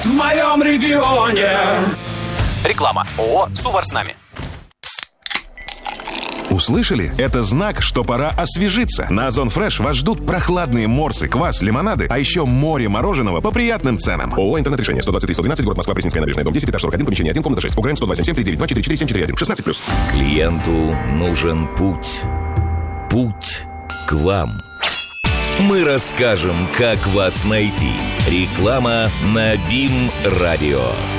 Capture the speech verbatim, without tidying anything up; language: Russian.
в моем регионе. Реклама. ООО «Сувар с нами». Услышали? Это знак, что пора освежиться. На Озон Фреш вас ждут прохладные морсы, квас, лимонады, а еще море мороженого по приятным ценам. ООО «Интернет-решение». сто двадцать три сто двенадцать, город Москва, Пресненская набережная, дом десять, этаж сорок один, помещение один, комната шесть. УГРН сто два семь семь три девять два четыре четыре семь четыре один. шестнадцать плюс. Клиенту нужен путь. Путь к вам. Мы расскажем, как вас найти. Реклама на БИМ Радио.